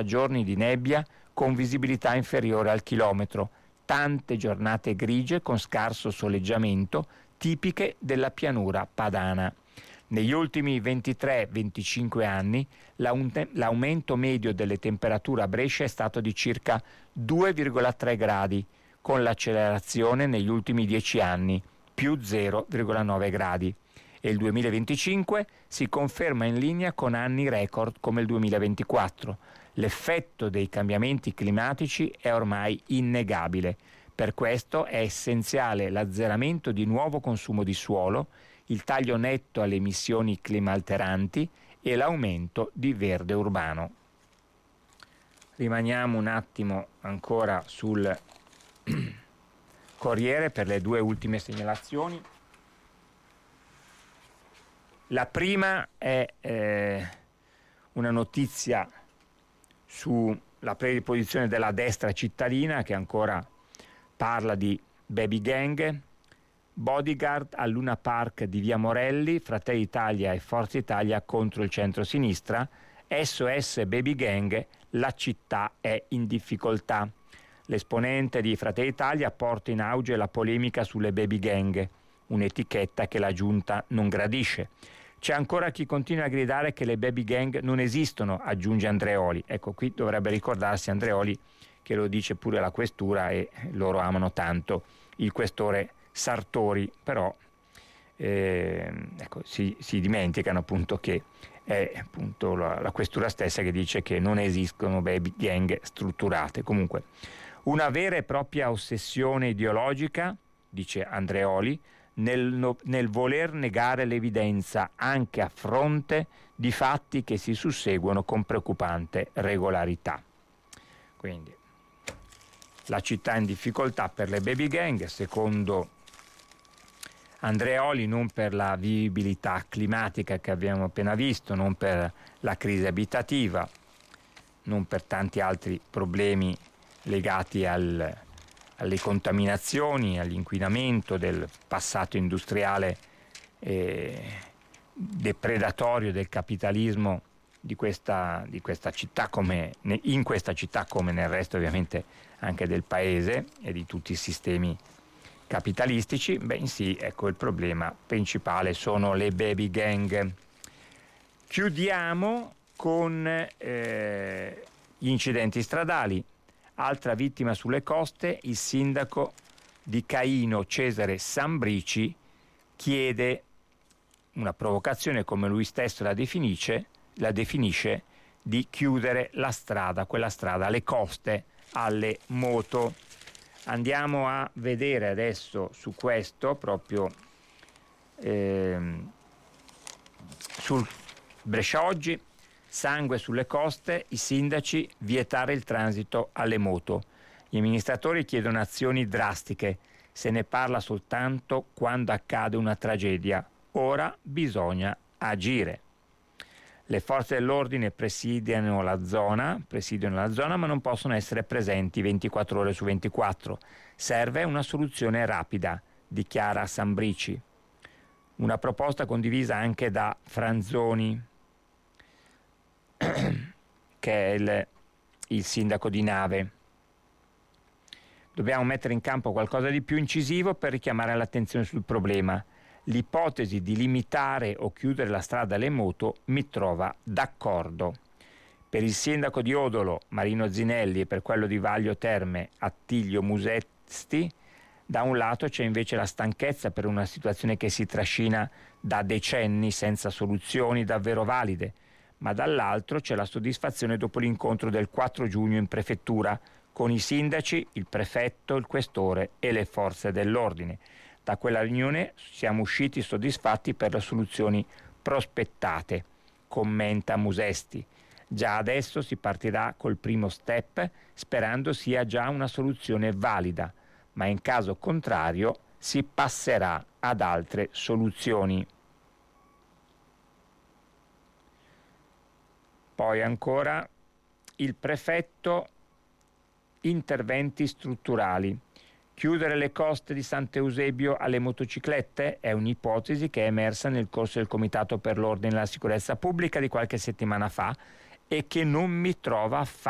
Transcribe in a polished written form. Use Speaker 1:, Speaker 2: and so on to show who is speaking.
Speaker 1: 60 giorni di nebbia con visibilità inferiore al chilometro, tante giornate grigie con scarso soleggiamento, tipiche della pianura padana. Negli ultimi 23-25 anni l'aumento medio delle temperature a Brescia è stato di circa 2,3 gradi, con l'accelerazione negli ultimi 10 anni, più 0,9 gradi. E il 2025 si conferma in linea con anni record come il 2024. L'effetto dei cambiamenti climatici è ormai innegabile. Per questo è essenziale l'azzeramento di nuovo consumo di suolo, il taglio netto alle emissioni climalteranti e l'aumento di verde urbano. Rimaniamo un attimo ancora sul Corriere per le due ultime segnalazioni. La prima è una notizia sulla predisposizione della destra cittadina che ancora parla di baby gang, bodyguard al Luna Park di Via Morelli, Fratelli d'Italia e Forza Italia contro il centro-sinistra, SOS baby gang, la città è in difficoltà. L'esponente di Fratelli d'Italia porta in auge la polemica sulle baby gang, un'etichetta che la giunta non gradisce. C'è ancora chi continua a gridare che le baby gang non esistono, aggiunge Andreoli. Ecco, qui dovrebbe ricordarsi Andreoli che lo dice pure la questura e loro amano tanto il questore Sartori, però ecco, si dimenticano appunto che è appunto la questura stessa che dice che non esistono baby gang strutturate. Comunque, una vera e propria ossessione ideologica, dice Andreoli, nel voler negare l'evidenza anche a fronte di fatti che si susseguono con preoccupante regolarità. Quindi la città in difficoltà per le baby gang, secondo Andreoli, non per la vivibilità climatica che abbiamo appena visto, non per la crisi abitativa, non per tanti altri problemi legati alle contaminazioni, all'inquinamento del passato industriale depredatorio del capitalismo di questa città, come in questa città come nel resto ovviamente anche del paese e di tutti i sistemi capitalistici. Bensì, ecco, il problema principale sono le baby gang. Chiudiamo con gli incidenti stradali. Altra vittima sulle coste, il sindaco di Caino Cesare Sambrici chiede una provocazione, come lui stesso la definisce, di chiudere la strada, quella strada alle coste, alle moto. Andiamo a vedere adesso su questo, proprio sul Brescia Oggi. Sangue sulle coste, i sindaci vietare il transito alle moto. Gli amministratori chiedono azioni drastiche, se ne parla soltanto quando accade una tragedia. Ora bisogna agire. Le forze dell'ordine presidiano la zona, ma non possono essere presenti 24 ore su 24. Serve una soluzione rapida, dichiara Sambrici. Una proposta condivisa anche da Franzoni, che è il sindaco di Nave. Dobbiamo mettere in campo qualcosa di più incisivo per richiamare l'attenzione sul problema. L'ipotesi di limitare o chiudere la strada alle moto mi trova d'accordo. Per il sindaco di Odolo, Marino Zinelli, e per quello di Vaglio Terme, Attilio Musesti, da un lato c'è invece la stanchezza per una situazione che si trascina da decenni senza soluzioni davvero valide, ma dall'altro c'è la soddisfazione dopo l'incontro del 4 giugno in prefettura con i sindaci, il prefetto, il questore e le forze dell'ordine. Da quella riunione siamo usciti soddisfatti per le soluzioni prospettate, commenta Musesti. Già adesso si partirà col primo step sperando sia già una soluzione valida, ma in caso contrario si passerà ad altre soluzioni. Poi ancora il prefetto, interventi strutturali. Chiudere le coste di Sant'Eusebio alle motociclette è un'ipotesi che è emersa nel corso del Comitato per l'Ordine e la Sicurezza Pubblica di qualche settimana fa e che non mi trova affatto